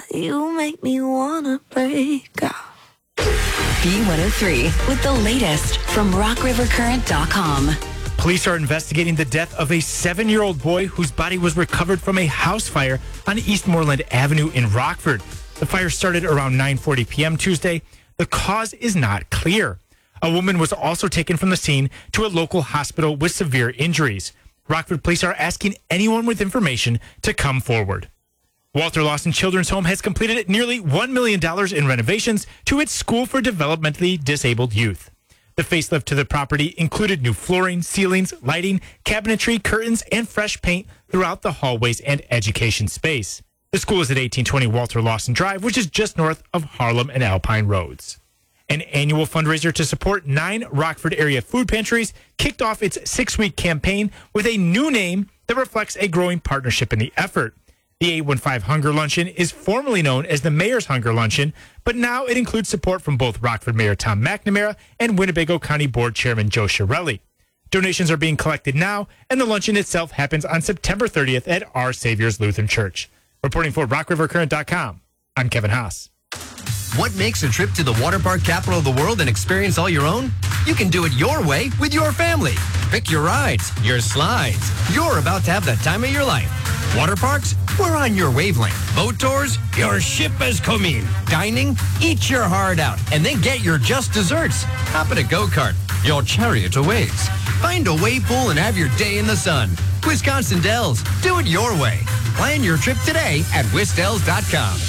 You make me wanna break up. B103 with the latest from rockrivercurrent.com. Police are investigating the death of a 7-year-old boy whose body was recovered from a house fire on Eastmoreland Avenue in Rockford. The fire started around 9:40 p.m. Tuesday. The cause is not clear. A woman was also taken from the scene to a local hospital with severe injuries. Rockford police are asking anyone with information to come forward. Walter Lawson Children's Home has completed nearly $1 million in renovations to its school for developmentally disabled youth. The facelift to the property included new flooring, ceilings, lighting, cabinetry, curtains, and fresh paint throughout the hallways and education space. The school is at 1820 Walter Lawson Drive, which is just north of Harlem and Alpine Roads. An annual fundraiser to support 9 Rockford area food pantries kicked off its 6-week campaign with a new name that reflects a growing partnership in the effort. The 815 Hunger Luncheon is formerly known as the Mayor's Hunger Luncheon, but now it includes support from both Rockford Mayor Tom McNamara and Winnebago County Board Chairman Joe Chiarelli. Donations are being collected now, and the luncheon itself happens on September 30th at Our Savior's Lutheran Church. Reporting for RockRiverCurrent.com, I'm Kevin Haas. What makes a trip to the water park capital of the world an experience all your own? You can do it your way with your family. Pick your rides, your slides. You're about to have the time of your life. Water parks? We're on your wavelength. Boat tours? Your ship has come in. Dining? Eat your heart out and then get your just desserts. Hop in a go-kart. Your chariot awaits. Find a wave pool and have your day in the sun. Wisconsin Dells. Do it your way. Plan your trip today at wisdells.com.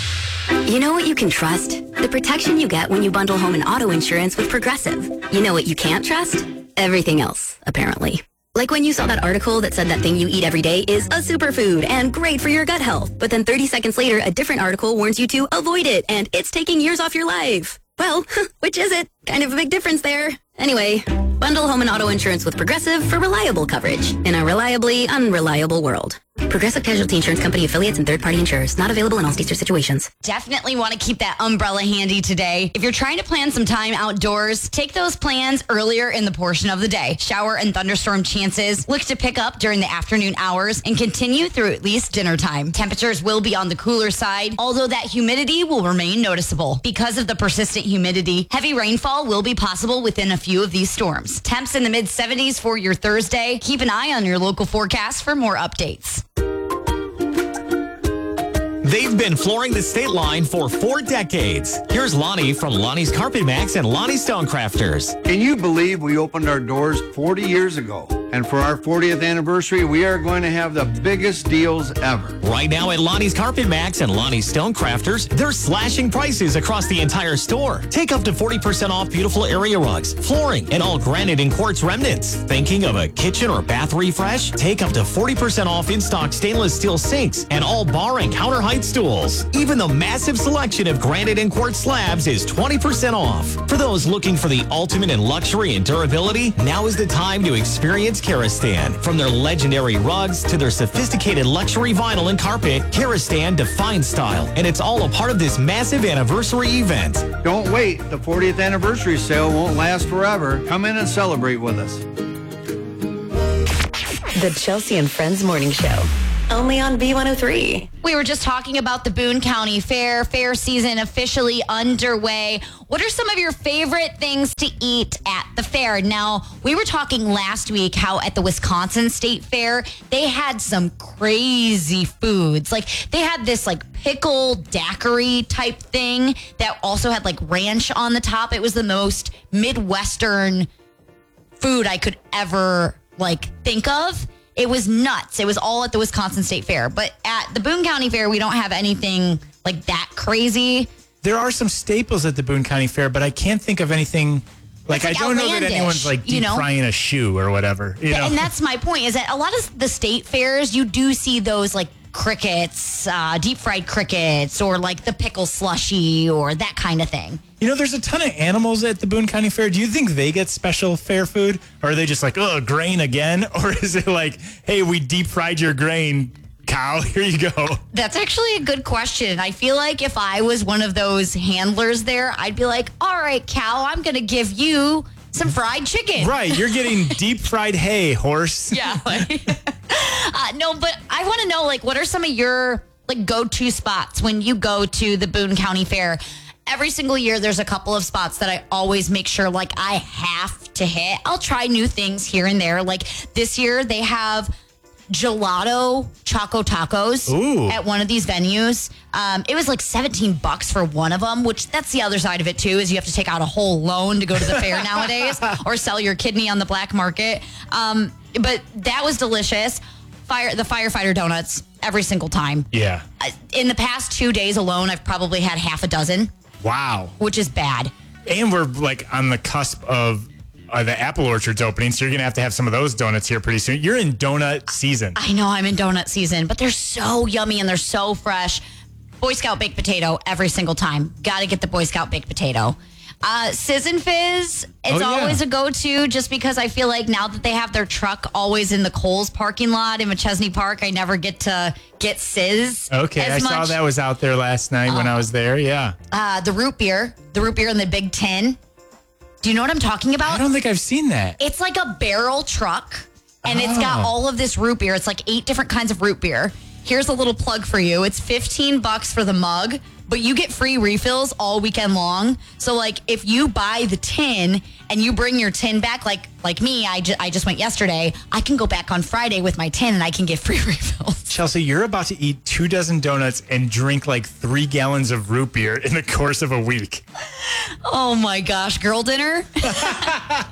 You know what you can trust? The protection you get when you bundle home and auto insurance with Progressive. You know what you can't trust? Everything else, apparently. Like when you saw that article that said that thing you eat every day is a superfood and great for your gut health. But then 30 seconds later, a different article warns you to avoid it and it's taking years off your life. Well, which is it? Kind of a big difference there. Anyway, bundle home and auto insurance with Progressive for reliable coverage in a reliably unreliable world. Progressive Casualty Insurance Company affiliates and third-party insurers. Not available in all states or situations. Definitely want to keep that umbrella handy today. If you're trying to plan some time outdoors, take those plans earlier in the portion of the day. Shower and thunderstorm chances look to pick up during the afternoon hours and continue through at least dinner time. Temperatures will be on the cooler side, although that humidity will remain noticeable. Because of the persistent humidity, heavy rainfall will be possible within a few of these storms. Temps in the mid-70s for your Thursday. Keep an eye on your local forecast for more updates. They've been flooring the state line for 4 decades. Here's Lonnie from Lonnie's Carpet Max and Lonnie Stonecrafters. Can you believe we opened our doors 40 years ago? And for our 40th anniversary, we are going to have the biggest deals ever. Right now at Lonnie's Carpet Max and Lonnie's Stonecrafters, they're slashing prices across the entire store. Take up to 40% off beautiful area rugs, flooring, and all granite and quartz remnants. Thinking of a kitchen or bath refresh? Take up to 40% off in-stock stainless steel sinks and all bar and counter height stools. Even the massive selection of granite and quartz slabs is 20% off. For those looking for the ultimate in luxury and durability, now is the time to experience Karastan. From their legendary rugs to their sophisticated luxury vinyl and carpet, Karastan defines style, and it's all a part of this massive anniversary event. Don't wait. The 40th anniversary sale won't last forever. Come in and celebrate with us. The Chelsea and Friends Morning Show. Only on B103. We were just talking about the Boone County Fair. Fair season officially underway. What are some of your favorite things to eat at the fair? Now, we were talking last week how at the Wisconsin State Fair, they had some crazy foods. Like, they had this, like, pickle daiquiri type thing that also had, like, ranch on the top. It was the most Midwestern food I could ever, like, think of. It was nuts. It was all at the Wisconsin State Fair. But at the Boone County Fair, we don't have anything like that crazy. There are some staples at the Boone County Fair, but I can't think of anything. Like, I don't know that anyone's like deep frying a shoe or whatever. You know? And that's my point, is that a lot of the state fairs, you do see those like crickets, deep fried crickets, or like the pickle slushy or that kind of thing. You know, there's a ton of animals at the Boone County Fair. Do you think they get special fair food? Or are they just like, oh, grain again? Or is it like, hey, we deep fried your grain, cow, here you go? That's actually a good question. I feel like if I was one of those handlers there, I'd be like, all right, cow, I'm going to give you some fried chicken. Right, you're getting deep fried hay, horse. Yeah. No, but I want to know, like, what are some of your like go-to spots when you go to the Boone County Fair. Every single year, there's a couple of spots that I always make sure like I have to hit. I'll try new things here and there. Like this year, they have gelato Choco Tacos at one of these venues. It was like $17 for one of them, which that's the other side of it too, is you have to take out a whole loan to go to the fair nowadays or sell your kidney on the black market. But that was delicious. The firefighter donuts every single time. Yeah. In the past 2 days alone, I've probably had half a dozen. Wow. Which is bad. And we're like on the cusp of the apple orchards opening, so you're going to have some of those donuts here pretty soon. You're in donut season. I know I'm in donut season, but they're so yummy and they're so fresh. Boy Scout baked potato every single time. Got to get the Boy Scout baked potato. Sizz and Fizz, it's always a go-to just because I feel like now that they have their truck always in the Kohl's parking lot in McChesney Park, I never get to get Sizz. Okay, I saw that was out there last night when I was there, yeah. The root beer in the big tin. Do you know what I'm talking about? I don't think I've seen that. It's like a barrel truck, and it's got all of this root beer. It's like 8 different kinds of root beer. Here's a little plug for you. It's $15 for the mug, but you get free refills all weekend long. So, like, if you buy the tin and you bring your tin back, like me, I just went yesterday, I can go back on Friday with my tin and I can get free refills. Chelsea, you're about to eat 24 donuts and drink like 3 gallons of root beer in the course of a week. Oh, my gosh. Girl dinner?